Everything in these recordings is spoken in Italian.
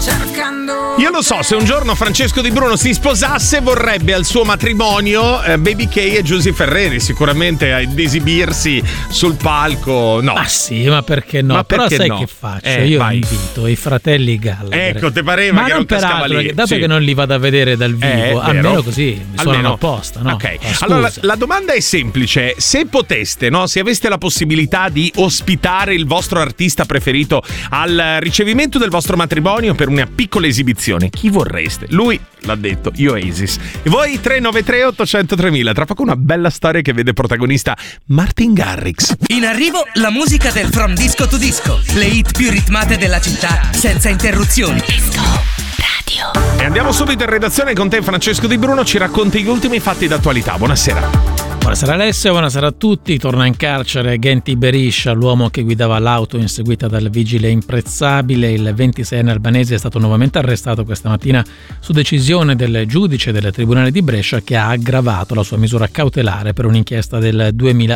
Io lo so, se un giorno Francesco Di Bruno si sposasse, vorrebbe al suo matrimonio Baby K e Giusy Ferreri, sicuramente ad esibirsi sul palco. No. Ma sì, ma perché no? Ma Però perché sai no? che faccio? Io vai. invito i fratelli Gallagher. Ecco, te pareva ma che non cascava peraltro, lì. dato Sì. che non li vado a vedere dal vivo, almeno così mi suonano apposta, no? Ok, Scusa. allora la domanda è semplice: se poteste, no? Se aveste la possibilità di ospitare il vostro artista preferito al ricevimento del vostro matrimonio per una piccola esibizione, chi vorreste? Lui l'ha detto, io Oasis. E voi 393 800 3000. Tra poco una bella storia che vede protagonista Martin Garrix. In arrivo la musica del From Disco to Disco, le hit più ritmate della città senza interruzioni. Disco Radio. E andiamo subito in redazione con te, Francesco Di Bruno, ci racconti gli ultimi fatti d'attualità. Buonasera. Buonasera Alessio, buonasera a tutti. Torna in carcere Genti Berisha, l'uomo che guidava l'auto inseguita dal vigile imprezzabile. Il 26enne albanese è stato nuovamente arrestato questa mattina su decisione del giudice del Tribunale di Brescia, che ha aggravato la sua misura cautelare per un'inchiesta del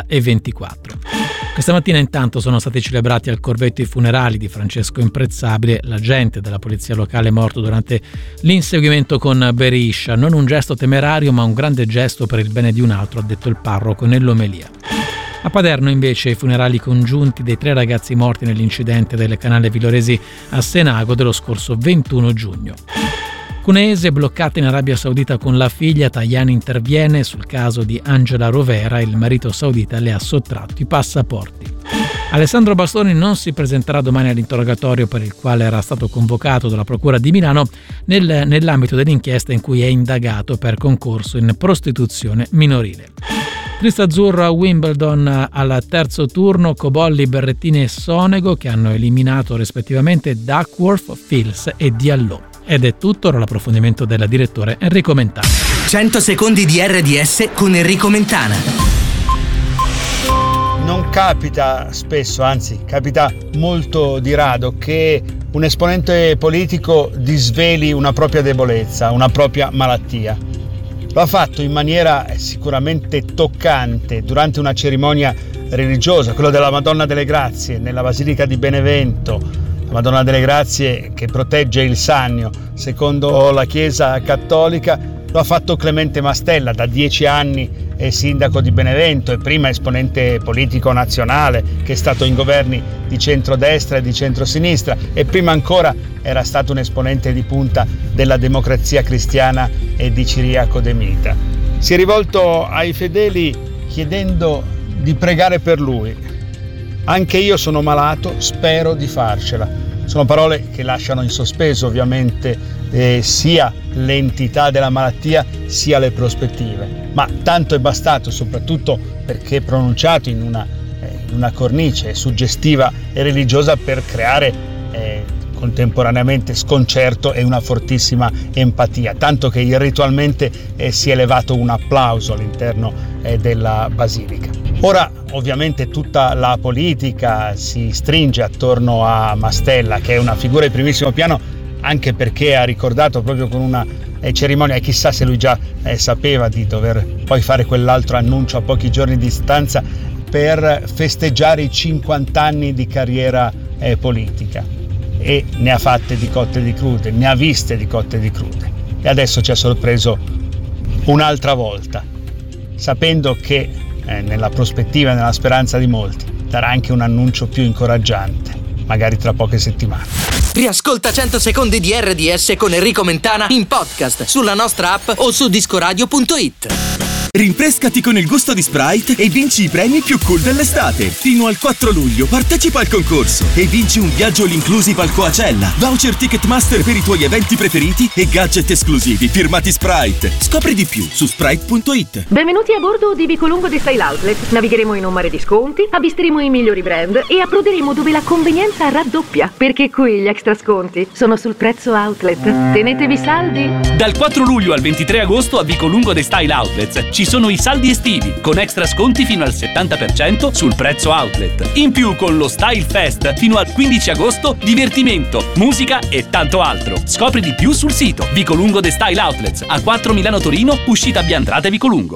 2024. Questa mattina intanto sono stati celebrati al Corvetto i funerali di Francesco Imprezzabile, l'agente della polizia locale morto durante l'inseguimento con Berisha. Non un gesto temerario, ma un grande gesto per il bene di un altro, ha detto il parroco nell'omelia. A Paderno invece i funerali congiunti dei 3 ragazzi morti nell'incidente del canale Villoresi a Senago dello scorso 21 giugno. Cuneese bloccata in Arabia Saudita con la figlia, Tajani interviene sul caso di Angela Rovera, il marito saudita le ha sottratto i passaporti. Alessandro Bastoni non si presenterà domani all'interrogatorio per il quale era stato convocato dalla Procura di Milano nell'ambito dell'inchiesta in cui è indagato per concorso in prostituzione minorile. Tristo azzurro a Wimbledon al terzo turno, Cobolli, Berrettini e Sonego, che hanno eliminato rispettivamente Duckworth, Fils e Diallo. Ed è tutto, ora l'approfondimento del direttore Enrico Mentana. 100 secondi di RDS con Enrico Mentana. Non capita spesso, anzi capita molto di rado, che un esponente politico disveli una propria debolezza, una propria malattia. Lo ha fatto in maniera sicuramente toccante durante una cerimonia religiosa, quella della Madonna delle Grazie nella Basilica di Benevento. La Madonna delle Grazie che protegge il Sannio, secondo la Chiesa Cattolica. Lo ha fatto Clemente Mastella, da 10 anni è sindaco di Benevento e prima esponente politico nazionale, che è stato in governi di centrodestra e di centrosinistra, e prima ancora era stato un esponente di punta della Democrazia Cristiana e di Ciriaco De Mita. Si è rivolto ai fedeli chiedendo di pregare per lui. Anche io sono malato, spero di farcela. Sono parole che lasciano in sospeso ovviamente sia l'entità della malattia sia le prospettive, ma tanto è bastato, soprattutto perché pronunciato in una cornice suggestiva e religiosa, per creare contemporaneamente sconcerto e una fortissima empatia, tanto che irritualmente si è elevato un applauso all'interno della basilica. Ora ovviamente tutta la politica si stringe attorno a Mastella, che è una figura di primissimo piano, anche perché ha ricordato proprio con una cerimonia, e chissà se lui già sapeva di dover poi fare quell'altro annuncio a pochi giorni di distanza, per festeggiare i 50 anni di carriera politica, e ne ha fatte di cotte e di crude, ne ha viste di cotte e di crude, e adesso ci ha sorpreso un'altra volta, sapendo che nella prospettiva e nella speranza di molti darà anche un annuncio più incoraggiante, magari tra poche settimane. Riascolta 100 secondi di RDS con Enrico Mentana in podcast sulla nostra app o su discoradio.it. Rinfrescati con il gusto di Sprite e vinci i premi più cool dell'estate. Fino al 4 luglio partecipa al concorso e vinci un viaggio all inclusive al Coachella, voucher Ticketmaster per i tuoi eventi preferiti e gadget esclusivi firmati Sprite. Scopri di più su Sprite.it. Benvenuti a bordo di Vicolungo di Style Outlet. Navigheremo in un mare di sconti, avvisteremo i migliori brand e approderemo dove la convenienza raddoppia, perché qui gli extra sconti sono sul prezzo outlet. Tenetevi saldi. Dal 4 luglio al 23 agosto a Vicolungo dei Style Outlets ci sono i saldi estivi con extra sconti fino al 70% sul prezzo outlet. In più, con lo Style Fest fino al 15 agosto, divertimento, musica e tanto altro. Scopri di più sul sito Vicolungo dei Style Outlets, a 4 Milano Torino, uscita Biantrate Vicolungo.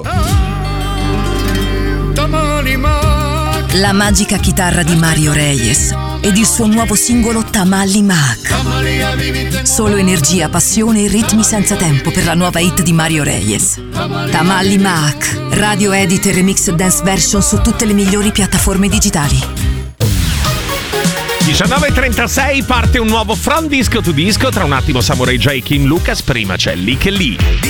La magica chitarra di Mario Reyes ed il suo nuovo singolo Tamali Mac. Solo energia, passione e ritmi senza tempo per la nuova hit di Mario Reyes. Tamali Mac, radio edit e remix dance version su tutte le migliori piattaforme digitali. 19:36 parte un nuovo From Disco to Disco. Tra un attimo Samurai J, Kim Lucas. Prima c'è Lee Kelly.